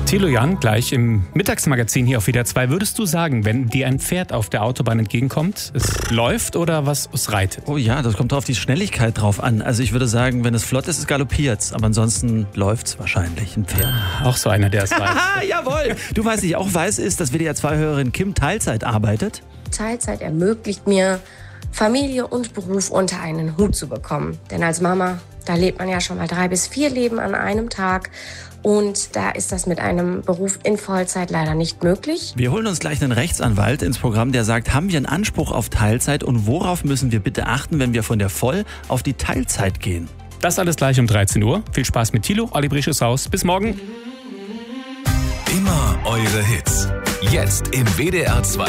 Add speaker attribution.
Speaker 1: Thilo Jan, gleich im Mittagsmagazin hier auf WDR 2. Würdest du sagen, wenn dir ein Pferd auf der Autobahn entgegenkommt, es läuft oder es reitet?
Speaker 2: Oh ja, das kommt auf die Schnelligkeit drauf an. Also ich würde sagen, wenn es flott ist, es galoppiert. Aber ansonsten läuft's wahrscheinlich, ein Pferd.
Speaker 1: Auch so einer, der es weiß.
Speaker 2: Haha, jawohl! Du weißt, ich auch weiß, ist, dass WDR 2-Hörerin Kim Teilzeit arbeitet.
Speaker 3: Teilzeit ermöglicht mir, Familie und Beruf unter einen Hut zu bekommen. Denn als Mama, da lebt man ja schon mal 3 bis 4 Leben an einem Tag. Und da ist das mit einem Beruf in Vollzeit leider nicht möglich.
Speaker 2: Wir holen uns gleich einen Rechtsanwalt ins Programm, der sagt, haben wir einen Anspruch auf Teilzeit und worauf müssen wir bitte achten, wenn wir von der Voll- auf die Teilzeit gehen?
Speaker 1: Das alles gleich um 13 Uhr. Viel Spaß mit Thilo, Olli Brisch ist raus. Bis morgen.
Speaker 4: Immer eure Hits. Jetzt im WDR 2